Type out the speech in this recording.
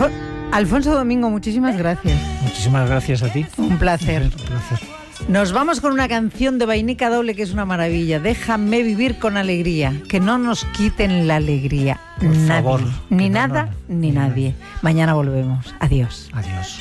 Alfonso Domingo, muchísimas gracias. Muchísimas gracias a ti. Un placer. Un placer. Nos vamos con una canción de Vainica Doble que es una maravilla. Déjame vivir con alegría, que no nos quiten la alegría. Por nadie, favor, ni que no, nada, ni nadie. Mañana volvemos. Adiós. Adiós.